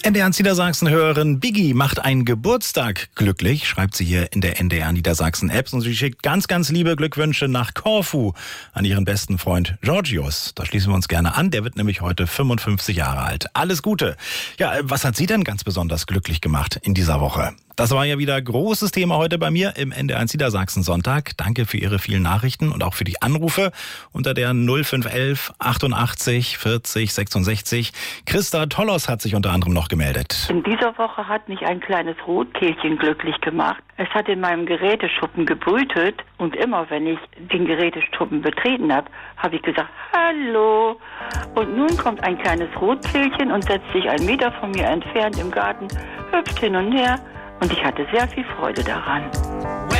NDR Niedersachsen-Hörerin Biggie macht einen Geburtstag glücklich, schreibt sie hier in der NDR Niedersachsen-App. Und sie schickt ganz, ganz liebe Glückwünsche nach Korfu an ihren besten Freund Georgios. Da schließen wir uns gerne an. Der wird nämlich heute 55 Jahre alt. Alles Gute. Ja, was hat Sie denn ganz besonders glücklich gemacht in dieser Woche? Das war ja wieder großes Thema heute bei mir im NDR Niedersachsen Sonntag. Danke für Ihre vielen Nachrichten und auch für die Anrufe unter der 0511 88 40 66. Christa Tollos hat sich unter anderem noch gemeldet. In dieser Woche hat mich ein kleines Rotkehlchen glücklich gemacht. Es hat in meinem Geräteschuppen gebrütet und immer wenn ich den Geräteschuppen betreten habe, habe ich gesagt, hallo. Und nun kommt ein kleines Rotkehlchen und setzt sich 1 Meter von mir entfernt im Garten, hüpft hin und her. Und ich hatte sehr viel Freude daran.